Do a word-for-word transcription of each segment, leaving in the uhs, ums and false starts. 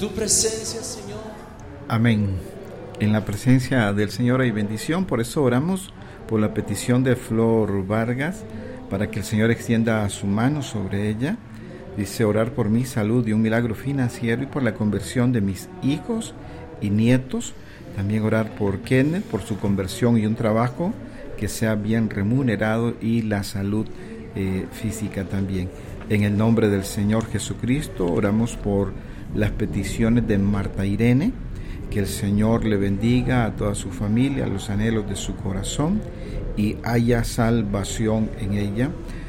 tu presencia, Señor. Amén. En la presencia del Señor hay bendición, por eso oramos por la petición de Flor Vargas, para que el Señor extienda su mano sobre ella. Dice: orar por mi salud y un milagro financiero y por la conversión de mis hijos y nietos. También orar por Kenneth, por su conversión y un trabajo que sea bien remunerado y la salud eh, física también. En el nombre del Señor Jesucristo oramos por las peticiones de Marta Irene, que el Señor le bendiga a toda su familia, a los anhelos de su corazón y haya salvación en ella.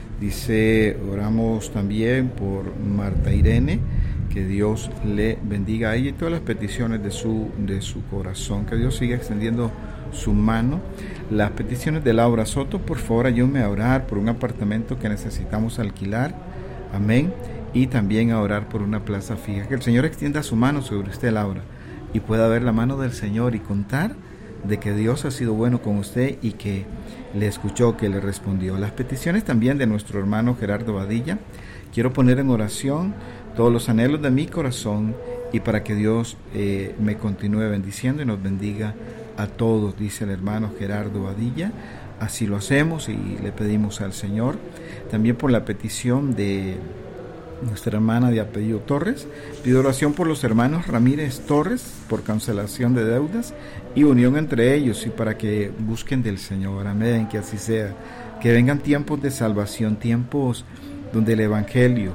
Dice, oramos también por Marta Irene, que Dios le bendiga a ella y todas las peticiones de su, de su corazón, que Dios siga extendiendo su mano. Las peticiones de Laura Soto: por favor ayúdame a orar por un apartamento que necesitamos alquilar, amén, y también a orar por una plaza fija. Que el Señor extienda su mano sobre usted, Laura, y pueda ver la mano del Señor y contar de que Dios ha sido bueno con usted y que le escuchó, que le respondió. Las peticiones también de nuestro hermano Gerardo Badilla: quiero poner en oración todos los anhelos de mi corazón y para que Dios eh, me continúe bendiciendo y nos bendiga a todos, dice el hermano Gerardo Badilla. Así lo hacemos y le pedimos al Señor. También por la petición de nuestra hermana de apellido Torres, pido oración por los hermanos Ramírez Torres, por cancelación de deudas y unión entre ellos y para que busquen del Señor. Amén, que así sea. Que vengan tiempos de salvación, tiempos donde el Evangelio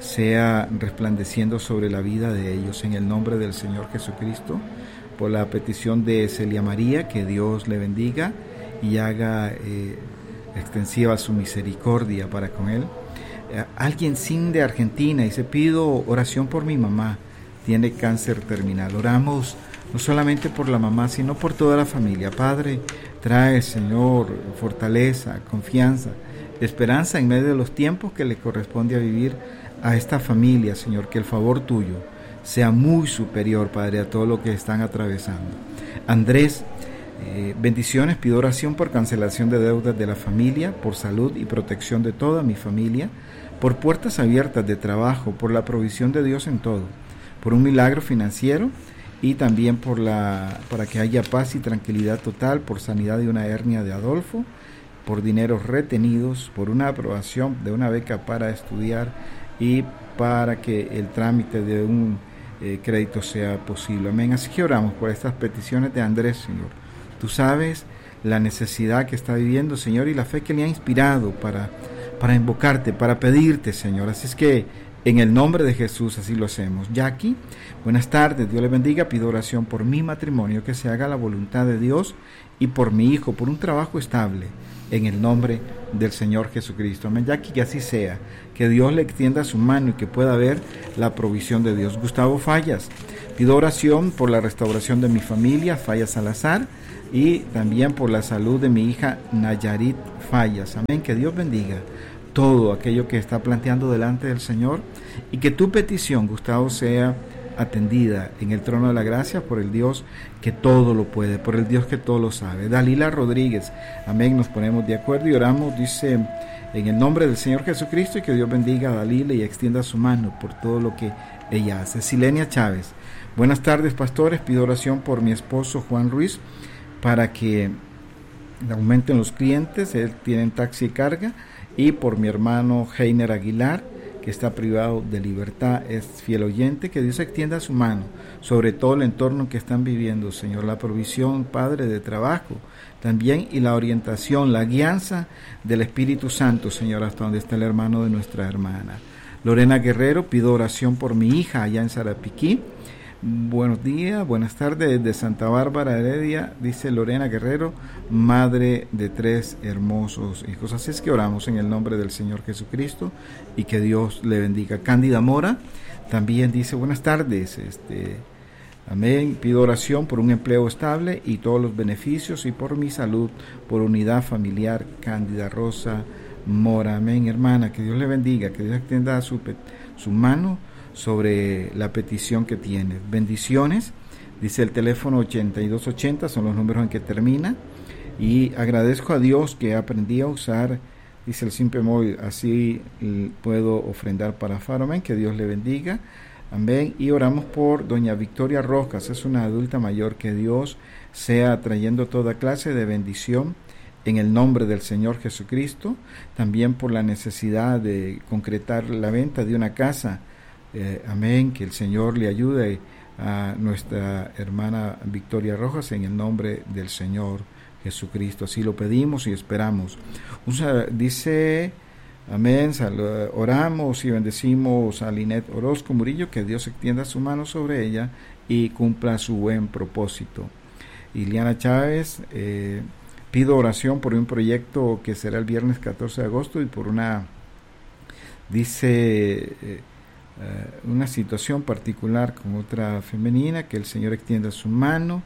sea resplandeciendo sobre la vida de ellos, en el nombre del Señor Jesucristo. Por la petición de Celia María, que Dios le bendiga y haga eh, extensiva su misericordia para con él. Eh, alguien sin de Argentina dice: pido oración por mi mamá, tiene cáncer terminal. Oramos no solamente por la mamá, sino por toda la familia. Padre, trae, Señor, fortaleza, confianza, esperanza en medio de los tiempos que le corresponde a vivir a esta familia, Señor. Que el favor tuyo sea muy superior, Padre, a todo lo que están atravesando. Andrés, eh, bendiciones, pido oración por cancelación de deudas de la familia, por salud y protección de toda mi familia, por puertas abiertas de trabajo, por la provisión de Dios en todo, por un milagro financiero y también por la, para que haya paz y tranquilidad total, por sanidad de una hernia de Adolfo, por dineros retenidos, por una aprobación de una beca para estudiar y para que el trámite de un eh, crédito sea posible. Amén. Así que oramos por estas peticiones de Andrés, Señor. Tú sabes la necesidad que está viviendo, Señor, y la fe que le ha inspirado para, para invocarte, para pedirte, Señor. Así es que en el nombre de Jesús así lo hacemos. Jackie, buenas tardes, Dios le bendiga. Pido oración por mi matrimonio, que se haga la voluntad de Dios, y por mi hijo, por un trabajo estable, en el nombre del Señor Jesucristo. Amén, Jackie, que así sea, que Dios le extienda su mano y que pueda ver la provisión de Dios. Gustavo Fallas, pido oración por la restauración de mi familia, Fallas Salazar, y también por la salud de mi hija Nayarit Fallas. Amén, que Dios bendiga todo aquello que está planteando delante del Señor y que tu petición, Gustavo, sea atendida en el trono de la gracia por el Dios que todo lo puede, por el Dios que todo lo sabe. Dalila Rodríguez, amén, nos ponemos de acuerdo y oramos, dice, en el nombre del Señor Jesucristo, y que Dios bendiga a Dalila y extienda su mano por todo lo que ella hace. Silenia Chávez, buenas tardes, pastores, pido oración por mi esposo Juan Ruiz para que aumenten los clientes, él tiene taxi y carga, y por mi hermano Heiner Aguilar, que está privado de libertad, es fiel oyente, que Dios extienda su mano sobre todo el entorno que están viviendo, Señor, la provisión, Padre, de trabajo también, y la orientación, la guianza del Espíritu Santo, Señor, hasta donde está el hermano de nuestra hermana. Lorena Guerrero, pido oración por mi hija allá en Sarapiquí. Buenos días, buenas tardes, desde Santa Bárbara Heredia, dice Lorena Guerrero, madre de tres hermosos hijos. Así es que oramos en el nombre del Señor Jesucristo y que Dios le bendiga. Cándida Mora también dice, buenas tardes, este, amén, pido oración por un empleo estable y todos los beneficios, y por mi salud, por unidad familiar. Cándida Rosa Mora, amén, hermana, que Dios le bendiga, que Dios extienda su, su mano sobre la petición que tiene. Bendiciones, dice el teléfono ochenta y dos ochenta, son los números en que termina, y agradezco a Dios que aprendí a usar, dice el simple móvil, así puedo ofrendar para Faro. Amén, que Dios le bendiga. Amén. Y oramos por doña Victoria Rojas, es una adulta mayor, que Dios sea trayendo toda clase de bendición en el nombre del Señor Jesucristo. También por la necesidad de concretar la venta de una casa. Eh, amén. Que el Señor le ayude a nuestra hermana Victoria Rojas en el nombre del Señor Jesucristo. Así lo pedimos y esperamos. Dice... Amén. Sal- oramos y bendecimos a Linet Orozco Murillo, que Dios extienda su mano sobre ella y cumpla su buen propósito. Iliana Chávez, eh, pido oración por un proyecto que será el viernes catorce de agosto y por una, dice, eh, uh, una situación particular con otra femenina, que el Señor extienda su mano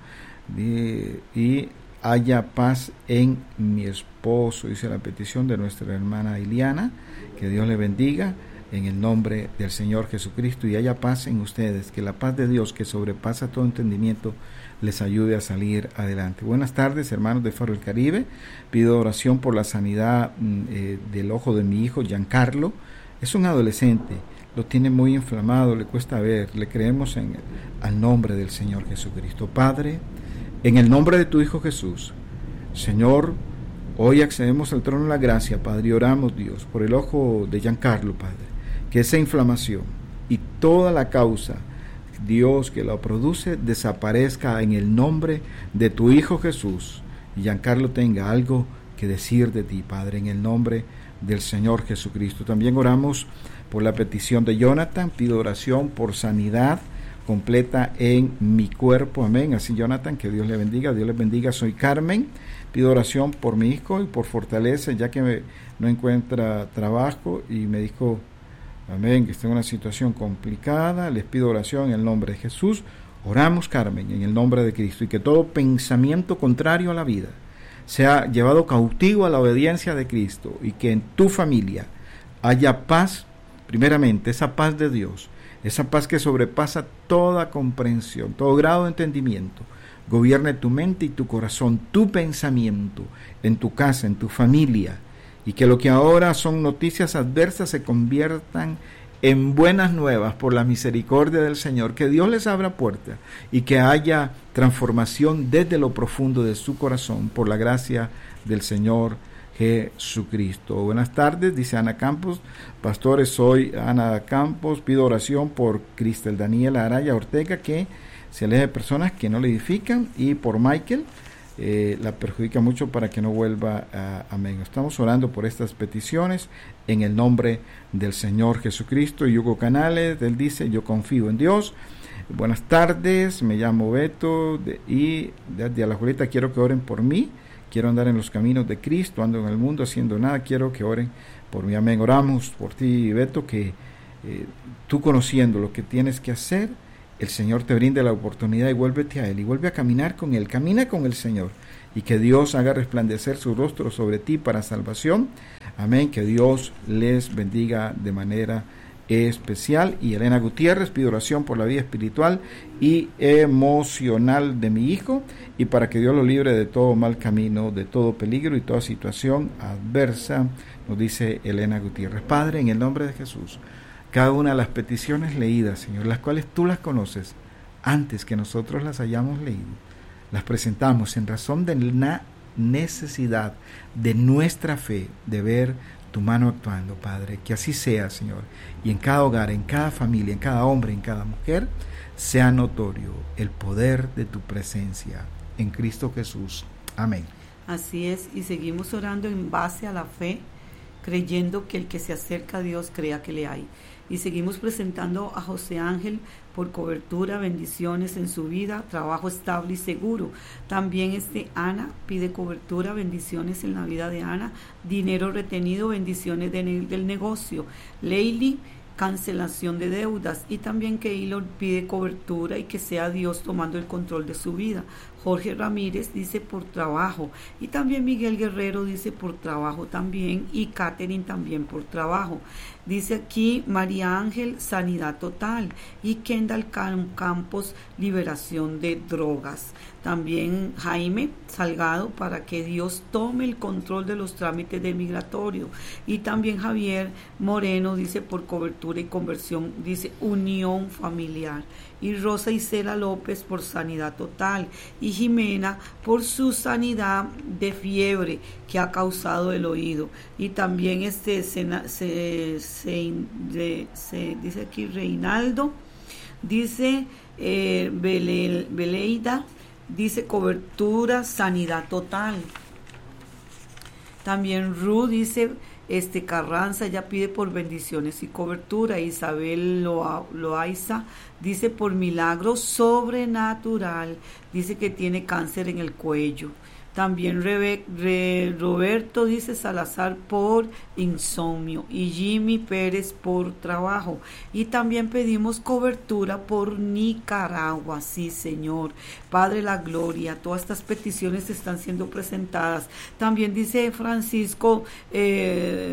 de, y haya paz en mi esposo, dice la petición de nuestra hermana Iliana, que Dios le bendiga en el nombre del Señor Jesucristo, y haya paz en ustedes, que la paz de Dios, que sobrepasa todo entendimiento, les ayude a salir adelante. Buenas tardes, hermanos de Faro del Caribe. Pido oración por la sanidad eh, del ojo de mi hijo Giancarlo. Es un adolescente, lo tiene muy inflamado, le cuesta ver. Le creemos en el, al nombre del Señor Jesucristo. Padre, en el nombre de tu Hijo Jesús, Señor, hoy accedemos al trono de la gracia, Padre, y oramos, Dios, por el ojo de Giancarlo, Padre, que esa inflamación y toda la causa, Dios, que la produce, desaparezca en el nombre de tu Hijo Jesús, y Giancarlo tenga algo que decir de ti, Padre, en el nombre del Señor Jesucristo. También oramos por la petición de Jonathan, pido oración por sanidad completa en mi cuerpo, amén. Así, Jonathan, que Dios le bendiga, Dios les bendiga. Soy Carmen, pido oración por mi hijo y por fortaleza, ya que me, no encuentra trabajo y me dijo, amén, que está en una situación complicada. Les pido oración en el nombre de Jesús. Oramos, Carmen, en el nombre de Cristo, y que todo pensamiento contrario a la vida sea llevado cautivo a la obediencia de Cristo, y que en tu familia haya paz, primeramente, esa paz de Dios, esa paz que sobrepasa toda comprensión, todo grado de entendimiento, gobierne tu mente y tu corazón, tu pensamiento, en tu casa, en tu familia, y que lo que ahora son noticias adversas se conviertan en buenas nuevas por la misericordia del Señor, que Dios les abra puertas y que haya transformación desde lo profundo de su corazón por la gracia del Señor Jesucristo. Buenas tardes, dice Ana Campos. Pastores, soy Ana Campos, pido oración por Cristel Daniela Araya Ortega, que se aleje de personas que no le edifican, y por Michael, eh, la perjudica mucho para que no vuelva a amén. Estamos orando por estas peticiones en el nombre del Señor Jesucristo. Y Hugo Canales, él dice, yo confío en Dios. Buenas tardes, me llamo Beto de, y desde Alajuelita, quiero que oren por mí. Quiero andar en los caminos de Cristo, ando en el mundo haciendo nada, quiero que oren por mí, amén. Oramos por ti, Beto, que eh, tú, conociendo lo que tienes que hacer, el Señor te brinde la oportunidad, y vuélvete a Él, y vuelve a caminar con Él, camina con el Señor, y que Dios haga resplandecer su rostro sobre ti para salvación, amén. Que Dios les bendiga de manera especial. Y Elena Gutiérrez, pido oración por la vida espiritual y emocional de mi hijo, y para que Dios lo libre de todo mal camino, de todo peligro y toda situación adversa, nos dice Elena Gutiérrez. Padre, en el nombre de Jesús, cada una de las peticiones leídas, Señor, las cuales tú las conoces antes que nosotros las hayamos leído, las presentamos en razón de la necesidad de nuestra fe de ver tu mano actuando, Padre. Que así sea, Señor, y en cada hogar, en cada familia, en cada hombre, en cada mujer, sea notorio el poder de tu presencia en Cristo Jesús. Amén. Así es, y seguimos orando en base a la fe, creyendo que el que se acerca a Dios crea que le hay. Y seguimos presentando a José Ángel por cobertura, bendiciones en su vida, trabajo estable y seguro. También este Ana pide cobertura, bendiciones en la vida de Ana, dinero retenido, bendiciones de ne- del negocio. Leili, cancelación de deudas. Y también Keylor pide cobertura y que sea Dios tomando el control de su vida. Jorge Ramírez dice por trabajo, y también Miguel Guerrero dice por trabajo también, y Catherine también por trabajo. Dice aquí María Ángel, sanidad total, y Kendall Campos, liberación de drogas. También Jaime Salgado, para que Dios tome el control de los trámites de migratorio. Y también Javier Moreno dice por cobertura cobertura y conversión, dice unión familiar. Y Rosa Isela López por sanidad total. Y Jimena por su sanidad de fiebre que ha causado el oído. Y también este se, se, se, de, se dice aquí Reinaldo, dice eh, Bele, Beleida, dice cobertura, sanidad total. También Ruth dice Este Carranza ya pide por bendiciones y cobertura. Isabel Loa, Loaiza dice por milagro sobrenatural. Dice que tiene cáncer en el cuello. También Rebe, Re, Roberto dice Salazar por insomnio y Jimmy Pérez por trabajo. Y también pedimos cobertura por Nicaragua. Sí, Señor. Padre, la gloria. Todas estas peticiones están siendo presentadas. También dice Francisco eh,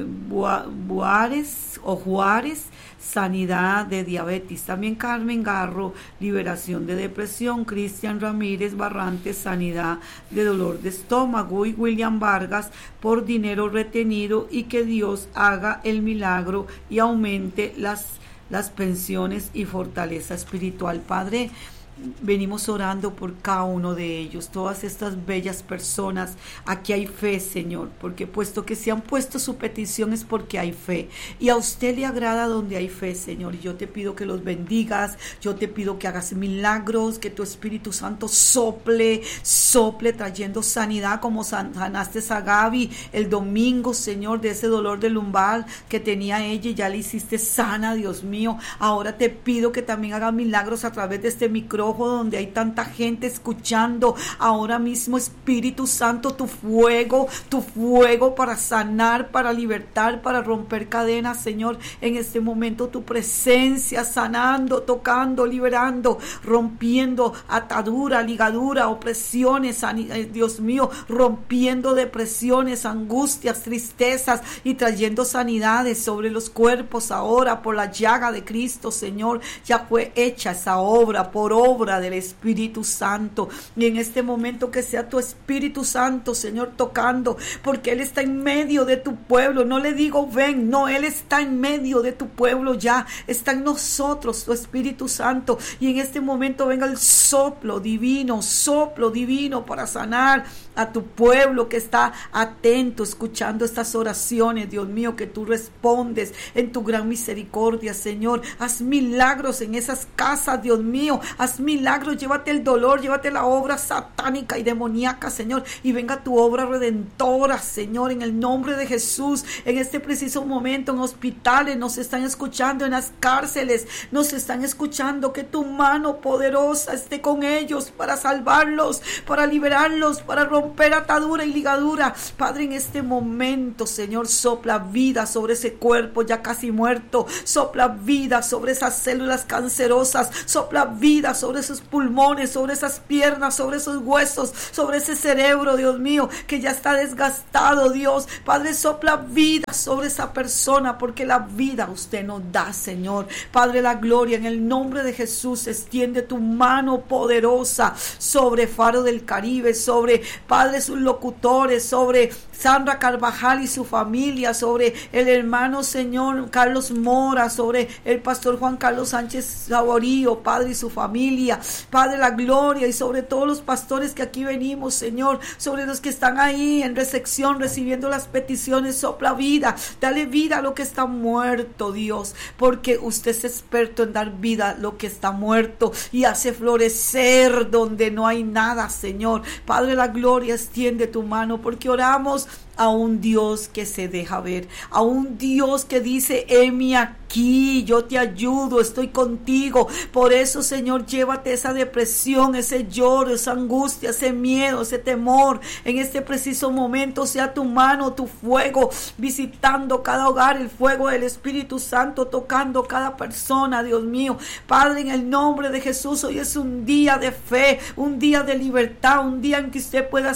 Juárez o Juárez, sanidad de diabetes. También Carmen Garro, liberación de depresión. Cristian Ramírez Barrantes, sanidad de dolor de estómago. Y William Vargas por dinero retenido y que Dios haga el milagro y aumente las, las pensiones y fortaleza espiritual. Padre, venimos orando por cada uno de ellos, todas estas bellas personas. Aquí hay fe, Señor, porque puesto que se han puesto su petición es porque hay fe, y a usted le agrada donde hay fe, Señor. Y yo te pido que los bendigas, yo te pido que hagas milagros, que tu Espíritu Santo sople, sople trayendo sanidad como sanaste a Gaby el domingo, Señor, de ese dolor de lumbar que tenía ella y ya le hiciste sana, Dios mío. Ahora te pido que también hagas milagros a través de este micrófono donde hay tanta gente escuchando. Ahora mismo, Espíritu Santo, tu fuego, tu fuego para sanar, para libertar, para romper cadenas, Señor. En este momento tu presencia sanando, tocando, liberando, rompiendo atadura, ligadura, opresiones, Dios mío, rompiendo depresiones, angustias, tristezas y trayendo sanidades sobre los cuerpos ahora por la llaga de Cristo, Señor. Ya fue hecha esa obra por obra del Espíritu Santo, y en este momento que sea tu Espíritu Santo, Señor, tocando, porque Él está en medio de tu pueblo. No le digo ven, no, Él está en medio de tu pueblo, ya está en nosotros tu Espíritu Santo, y en este momento venga el soplo divino, soplo divino para sanar a tu pueblo que está atento, escuchando estas oraciones, Dios mío, que tú respondes en tu gran misericordia, Señor. Haz milagros en esas casas, Dios mío, haz milagros, llévate el dolor, llévate la obra satánica y demoníaca, Señor, y venga tu obra redentora, Señor, en el nombre de Jesús. En este preciso momento, en hospitales nos están escuchando, en las cárceles nos están escuchando, que tu mano poderosa esté con ellos para salvarlos, para liberarlos, para romper atadura y ligadura. Padre, en este momento, Señor, sopla vida sobre ese cuerpo ya casi muerto, sopla vida sobre esas células cancerosas, sopla vida sobre esos pulmones, sobre esas piernas, sobre esos huesos, sobre ese cerebro, Dios mío, que ya está desgastado, Dios. Padre, sopla vida sobre esa persona, porque la vida usted nos da, Señor. Padre, la gloria, en el nombre de Jesús, extiende tu mano poderosa sobre Faro del Caribe, sobre Padre, sus locutores, sobre Sandra Carvajal y su familia, sobre el hermano, Señor, Carlos Mora, sobre el pastor Juan Carlos Sánchez Saborío, Padre, y su familia, Padre, la gloria, y sobre todos los pastores que aquí venimos, Señor, sobre los que están ahí en recepción recibiendo las peticiones. Sopla vida, dale vida a lo que está muerto, Dios, porque usted es experto en dar vida a lo que está muerto y hace florecer donde no hay nada, Señor. Padre, la gloria, extiende tu mano, porque oramos a un Dios que se deja ver, a un Dios que dice: heme aquí, yo te ayudo, estoy contigo. Por eso, Señor, llévate esa depresión, ese lloro, esa angustia, ese miedo, ese temor. En este preciso momento sea tu mano, tu fuego, visitando cada hogar, el fuego del Espíritu Santo, tocando cada persona, Dios mío. Padre, en el nombre de Jesús, hoy es un día de fe, un día de libertad, un día en que usted pueda ser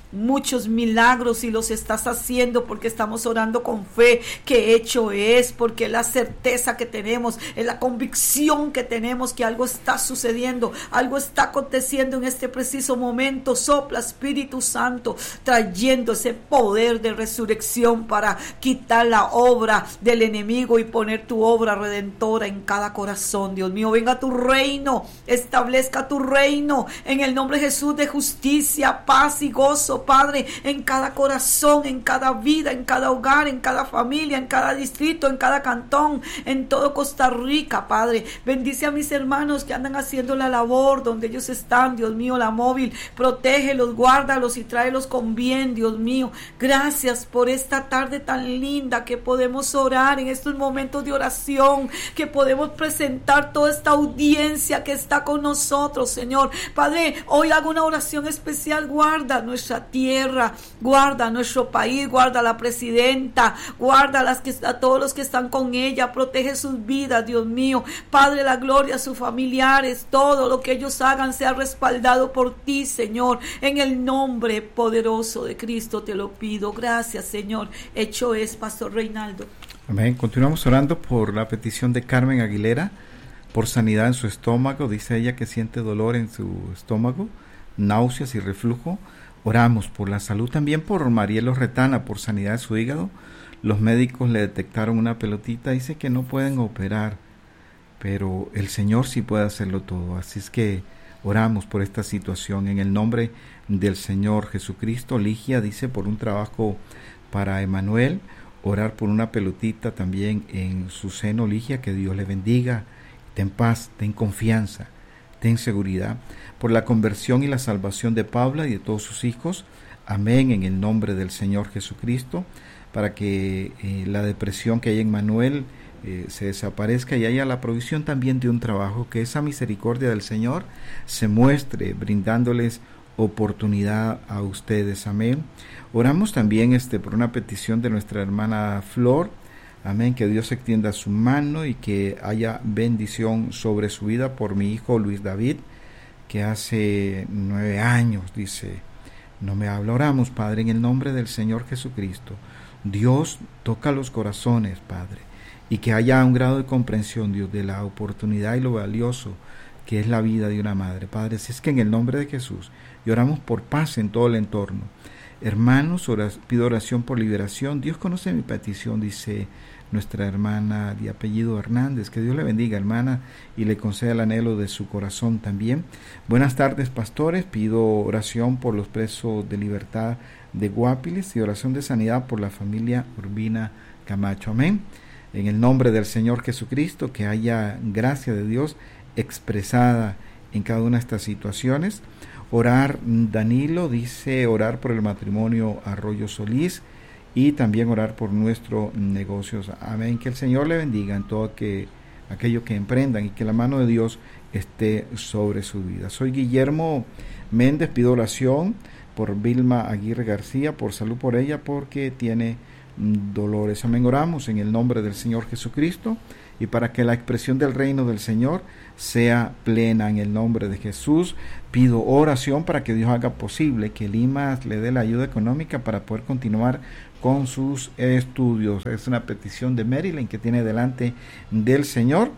muchos milagros y los estás haciendo porque estamos orando con fe que hecho es, porque la certeza que tenemos, es la convicción que tenemos que algo está sucediendo, algo está aconteciendo en este preciso momento. Sopla, Espíritu Santo, trayendo ese poder de resurrección para quitar la obra del enemigo y poner tu obra redentora en cada corazón. Dios mío, venga tu reino, establezca tu reino en el nombre de Jesús, de justicia, paz y gozo, Padre, en cada corazón, en cada vida, en cada hogar, en cada familia, en cada distrito, en cada cantón, en todo Costa Rica, Padre. Bendice a mis hermanos que andan haciendo la labor donde ellos están, Dios mío, la móvil, protégelos, guárdalos y tráelos con bien, Dios mío. Gracias por esta tarde tan linda que podemos orar en estos momentos de oración, que podemos presentar toda esta audiencia que está con nosotros, Señor. Padre, hoy hago una oración especial. Guarda nuestra tierra, guarda nuestro país, guarda a la presidenta, guarda a, las que, a todos los que están con ella, protege sus vidas, Dios mío. Padre, la gloria a sus familiares, todo lo que ellos hagan sea respaldado por ti, Señor. En el nombre poderoso de Cristo te lo pido. Gracias, Señor. Hecho es, Pastor Reinaldo. Amén. Continuamos orando por la petición de Carmen Aguilera, por sanidad en su estómago. Dice ella que siente dolor en su estómago, náuseas y reflujo. Oramos por la salud también por Marielo Retana, por sanidad de su hígado. Los médicos le detectaron una pelotita, dice que no pueden operar, pero el Señor sí puede hacerlo todo. Así es que oramos por esta situación en el nombre del Señor Jesucristo. Ligia dice por un trabajo para Emanuel, orar por una pelotita también en su seno. Ligia, que Dios le bendiga, ten paz, ten confianza, ten seguridad, por la conversión y la salvación de Paula y de todos sus hijos. Amén, en el nombre del Señor Jesucristo, para que eh, la depresión que hay en Manuel eh, se desaparezca y haya la provisión también de un trabajo, que esa misericordia del Señor se muestre brindándoles oportunidad a ustedes. Amén. Oramos también este por una petición de nuestra hermana Flor. Amén, que Dios extienda su mano y que haya bendición sobre su vida por mi hijo Luis David, que hace nueve años, dice, no me habla. Oramos, Padre, en el nombre del Señor Jesucristo. Dios, toca los corazones, Padre, y que haya un grado de comprensión, Dios, de la oportunidad y lo valioso que es la vida de una madre. Padre, si es que en el nombre de Jesús, y oramos por paz en todo el entorno. Hermanos, oras, pido oración por liberación. Dios conoce mi petición, dice nuestra hermana de apellido Hernández. Que Dios le bendiga, hermana, y le conceda el anhelo de su corazón también. Buenas tardes, pastores. Pido oración por los presos de libertad de Guapiles y oración de sanidad por la familia Urbina Camacho. Amén. En el nombre del Señor Jesucristo, que haya gracia de Dios expresada en cada una de estas situaciones. Orar, Danilo dice orar por el matrimonio Arroyo Solís y también orar por nuestros negocios. Amén. Que el Señor le bendiga en todo que, aquello que emprendan y que la mano de Dios esté sobre su vida. Soy Guillermo Méndez, pido oración por Vilma Aguirre García, por salud por ella porque tiene dolores. Amén. Oramos en el nombre del Señor Jesucristo y para que la expresión del reino del Señor sea plena en el nombre de Jesús. Pido oración para que Dios haga posible que Limas le dé la ayuda económica para poder continuar con sus estudios. Es una petición de Maryland que tiene delante del Señor,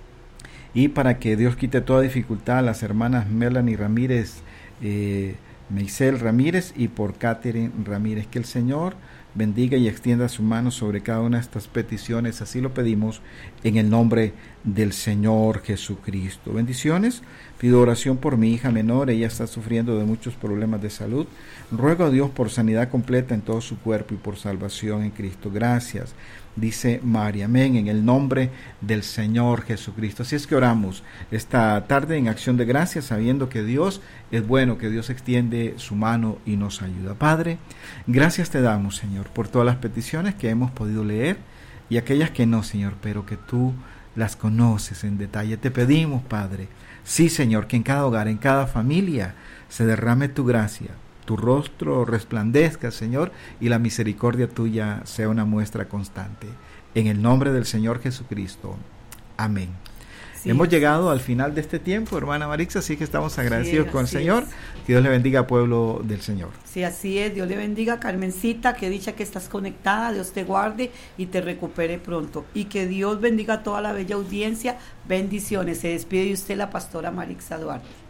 y para que Dios quite toda dificultad a las hermanas Melanie Ramírez, eh, Meisel Ramírez y por Catherine Ramírez. Que el Señor bendiga y extienda su mano sobre cada una de estas peticiones. Así lo pedimos en el nombre del Señor Jesucristo. Bendiciones. Pido oración por mi hija menor. Ella está sufriendo de muchos problemas de salud. Ruego a Dios por sanidad completa en todo su cuerpo y por salvación en Cristo. Gracias, dice María. Amén, en el nombre del Señor Jesucristo. Así es que oramos esta tarde en acción de gracias, sabiendo que Dios es bueno, que Dios extiende su mano y nos ayuda. Padre, gracias te damos, Señor, por todas las peticiones que hemos podido leer y aquellas que no, Señor, pero que tú las conoces en detalle. Te pedimos, Padre, sí, Señor, que en cada hogar, en cada familia se derrame tu gracia, tu rostro resplandezca, Señor, y la misericordia tuya sea una muestra constante. En el nombre del Señor Jesucristo. Amén. Sí, Hemos así llegado es. al final de este tiempo, hermana Marixa, así que estamos agradecidos Sí, con el así Señor. es. Que Dios le bendiga, pueblo del Señor. Sí, así es. Dios le bendiga, Carmencita, que dicha que estás conectada, Dios te guarde y te recupere pronto. Y que Dios bendiga a toda la bella audiencia. Bendiciones. Se despide de usted la pastora Marixa Duarte.